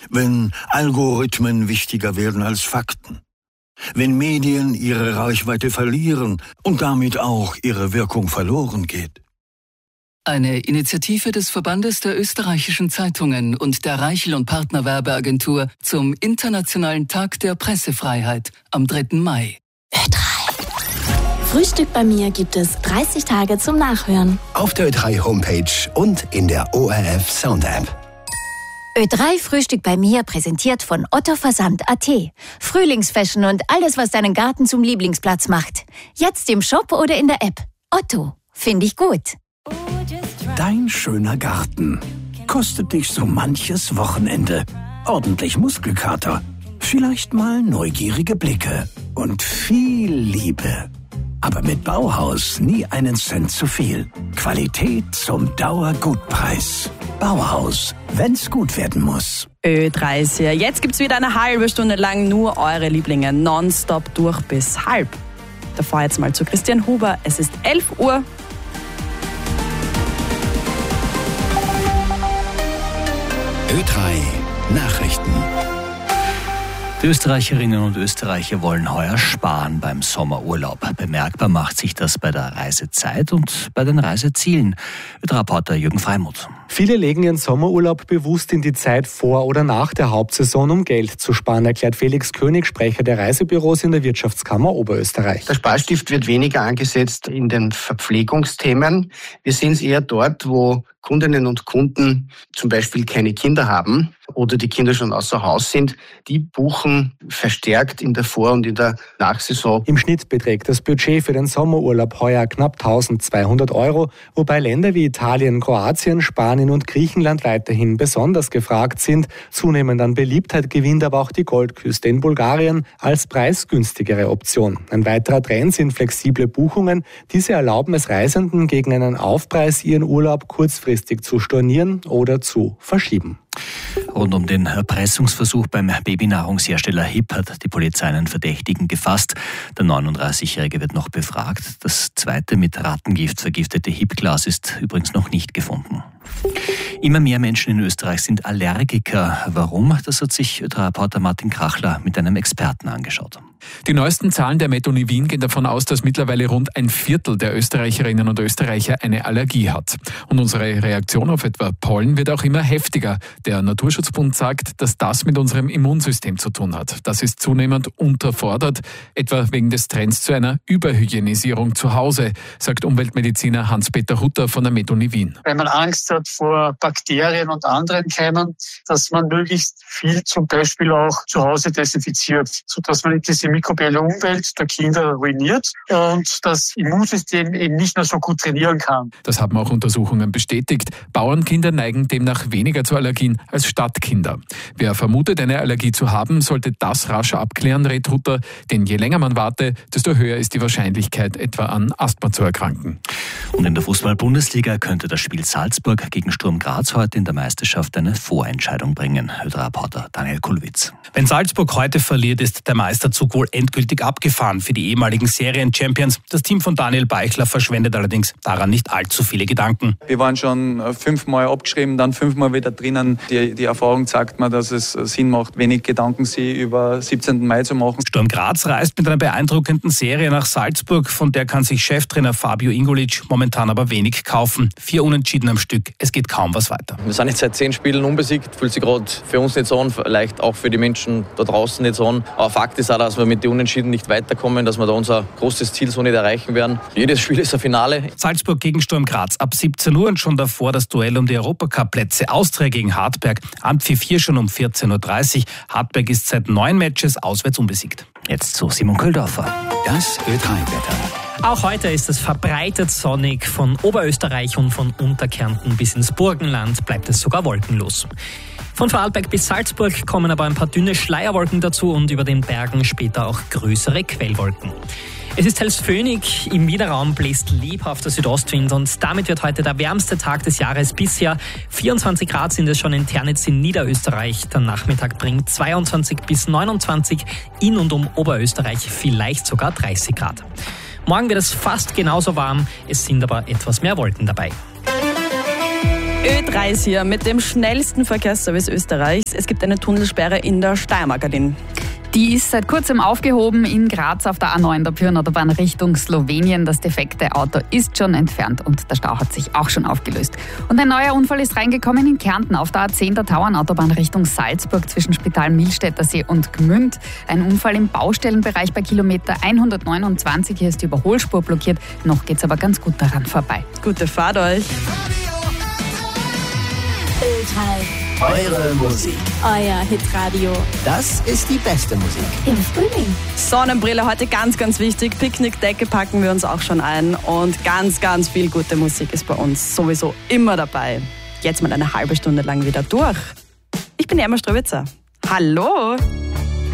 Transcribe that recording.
wenn Algorithmen wichtiger werden als Fakten, wenn Medien ihre Reichweite verlieren und damit auch ihre Wirkung verloren geht. Eine Initiative des Verbandes der österreichischen Zeitungen und der Reichel und Partner Werbeagentur zum Internationalen Tag der Pressefreiheit am 3. Mai. Ö3. Frühstück bei mir gibt es 30 Tage zum Nachhören. Auf der Ö3 Homepage und in der ORF Sound App. Ö3 Frühstück bei mir präsentiert von Otto Versand.at. Frühlingsfashion und alles, was deinen Garten zum Lieblingsplatz macht. Jetzt im Shop oder in der App. Otto, finde ich gut. Dein schöner Garten kostet dich so manches Wochenende. Ordentlich Muskelkater, vielleicht mal neugierige Blicke und viel Liebe. Aber mit Bauhaus nie einen Cent zu viel. Qualität zum Dauergutpreis. Bauhaus, wenn's gut werden muss. Ö3 ist hier. Jetzt gibt's wieder eine halbe Stunde lang nur eure Lieblinge nonstop durch bis halb. Davor jetzt mal zu Christian Huber. Es ist 11 Uhr. Ö3 Nachrichten. Die Österreicherinnen und Österreicher wollen heuer sparen beim Sommerurlaub. Bemerkbar macht sich das bei der Reisezeit und bei den Reisezielen. Reporter Jürgen Freimuth. Viele legen ihren Sommerurlaub bewusst in die Zeit vor oder nach der Hauptsaison, um Geld zu sparen, erklärt Felix König, Sprecher der Reisebüros in der Wirtschaftskammer Oberösterreich. Der Sparstift wird weniger angesetzt in den Verpflegungsthemen. Wir sehen es eher dort, wo Kundinnen und Kunden zum Beispiel keine Kinder haben oder die Kinder schon außer Haus sind. Die buchen verstärkt in der Vor- und in der Nachsaison. Im Schnitt beträgt das Budget für den Sommerurlaub heuer knapp 1.200 €, wobei Länder wie Italien, Kroatien, Spanien und Griechenland weiterhin besonders gefragt sind. Zunehmend an Beliebtheit gewinnt aber auch die Goldküste in Bulgarien als preisgünstigere Option. Ein weiterer Trend sind flexible Buchungen. Diese erlauben es Reisenden, gegen einen Aufpreis ihren Urlaub kurzfristig zu stornieren oder zu verschieben. Rund um den Erpressungsversuch beim Babynahrungshersteller HiP hat die Polizei einen Verdächtigen gefasst. Der 39-Jährige wird noch befragt. Das zweite mit Rattengift vergiftete HiP-Glas ist übrigens noch nicht gefunden. Immer mehr Menschen in Österreich sind Allergiker. Warum? Das hat sich Reporter Martin Krachler mit einem Experten angeschaut. Die neuesten Zahlen der Methoni Wien gehen davon aus, dass mittlerweile rund ein Viertel der Österreicherinnen und Österreicher eine Allergie hat. Und unsere Reaktion auf etwa Pollen wird auch immer heftiger. Der Naturschutzbund sagt, dass das mit unserem Immunsystem zu tun hat. Das ist zunehmend unterfordert, etwa wegen des Trends zu einer Überhygienisierung zu Hause, sagt Umweltmediziner Hans-Peter Hutter von der Methoni Wien. Wenn man Angst hat vor Bakterien und anderen Keimen, dass man möglichst viel zum Beispiel auch zu Hause desinfiziert, sodass man diese mikrobielle Umwelt der Kinder ruiniert und das Immunsystem eben nicht mehr so gut trainieren kann. Das haben auch Untersuchungen bestätigt. Bauernkinder neigen demnach weniger zu Allergien als Stadtkinder. Wer vermutet, eine Allergie zu haben, sollte das rasch abklären, rät Hutter, denn je länger man warte, desto höher ist die Wahrscheinlichkeit, etwa an Asthma zu erkranken. Und in der Fußball-Bundesliga könnte das Spiel Salzburg gegen Sturm Graz heute in der Meisterschaft eine Vorentscheidung bringen. Reporter Daniel Kulwitz. Wenn Salzburg heute verliert, ist der Meisterzug wohl endgültig abgefahren für die ehemaligen Serien-Champions. Das Team von Daniel Beichler verschwendet allerdings daran nicht allzu viele Gedanken. Wir waren schon 5-mal abgeschrieben, dann 5-mal wieder drinnen. Die Erfahrung zeigt mir, dass es Sinn macht, wenig Gedanken sich über 17. Mai zu machen. Sturm Graz reist mit einer beeindruckenden Serie nach Salzburg, von der kann sich Cheftrainer Fabio Ingolic momentan aber wenig kaufen. 4 Unentschieden am Stück, es geht kaum was weiter. Wir sind jetzt seit 10 Spielen unbesiegt, fühlt sich gerade für uns nicht so an, vielleicht auch für die Menschen da draußen nicht so an. Aber Fakt ist auch, dass wir mit den Unentschieden nicht weiterkommen, dass wir da unser großes Ziel so nicht erreichen werden. Jedes Spiel ist ein Finale. Salzburg gegen Sturm Graz ab 17 Uhr und schon davor das Duell um die Europacup-Plätze. Austria gegen Hartberg, Ampfiff 4 schon um 14.30 Uhr. Hartberg ist seit 9 Matches auswärts unbesiegt. Jetzt zu Simon Köldorfer. Das Ö3-Wetter. Auch heute ist es verbreitet sonnig. Von Oberösterreich und von Unterkärnten bis ins Burgenland bleibt es sogar wolkenlos. Von Vorarlberg bis Salzburg kommen aber ein paar dünne Schleierwolken dazu und über den Bergen später auch größere Quellwolken. Es ist Hellsphönig, im Widerraum bläst lebhafter Südostwind und damit wird heute der wärmste Tag des Jahres bisher. 24 Grad sind es schon in Ternitz in Niederösterreich. Der Nachmittag bringt 22 bis 29, in und um Oberösterreich vielleicht sogar 30 Grad. Morgen wird es fast genauso warm, es sind aber etwas mehr Wolken dabei. Ö3 ist hier mit dem schnellsten Verkehrsservice Österreichs. Es gibt eine Tunnelsperre in der Steiermark, Adin. Die ist seit kurzem aufgehoben in Graz auf der A9 der Pyreneeautobahn Richtung Slowenien. Das defekte Auto ist schon entfernt und der Stau hat sich auch schon aufgelöst. Und ein neuer Unfall ist reingekommen in Kärnten auf der A10 der Tauernautobahn Richtung Salzburg zwischen Spital Milstädtersee und Gmünd. Ein Unfall im Baustellenbereich bei Kilometer 129. Hier ist die Überholspur blockiert. Noch geht's aber ganz gut daran vorbei. Gute Fahrt euch. Ö3. Eure Musik. Euer Hitradio. Das ist die beste Musik. Im Frühling. Sonnenbrille heute ganz, ganz wichtig. Picknickdecke packen wir uns auch schon ein. Und ganz, ganz viel gute Musik ist bei uns sowieso immer dabei. Jetzt mal eine halbe Stunde lang wieder durch. Ich bin Emma Ströbitzer. Hallo!